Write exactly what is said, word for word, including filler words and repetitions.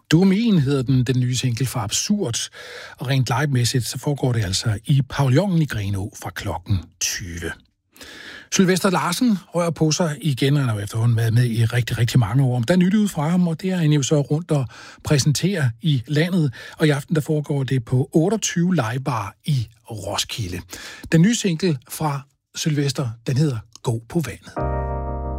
Domin hedder den, den nye single fra Absurd, og rent live-mæssigt så foregår det altså i pavillonen i Grenaa fra klokken tyve. Sylvester Larsen rører på sig igen, han har efterhånden været med i rigtig, rigtig mange år. Der er nyt ud fra ham, og det er han jo så rundt og præsentere i landet. Og i aften der foregår det på otteogtyve legebar i Roskilde. Den nye single fra Sylvester, den hedder Gå på vandet.